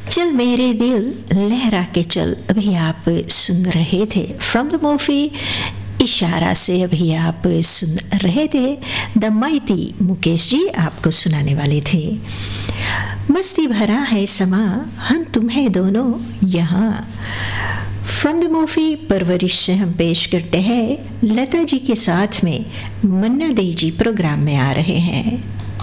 चल मेरे दिल लहरा के चल, अभी आप सुन रहे थे फ्रॉम द मूवी इशारा से। अभी आप सुन रहे थे द माइटी, मुकेश जी आपको सुनाने वाले थे। मस्ती भरा है समा, हम तुम्हें दोनों यहाँ। फ्रॉम द मूवी परवरिश से हम पेश करते हैं लता जी के साथ में, मन्ना दे जी प्रोग्राम में आ रहे हैं।